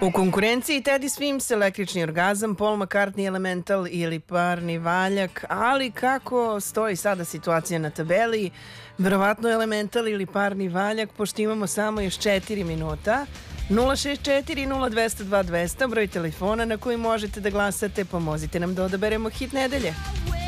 U konkurenciji Teddy Swims, Električni orgazam, Paul McCartney, Elemental ili Parni valjak, ali kako stoji sada situacija na tabeli, verovatno Elemental ili Parni valjak, pošto imamo samo još 4 minuta. 064 0202 200, broj telefona na koji možete da glasate, pomozite nam da odaberemo hit nedelje.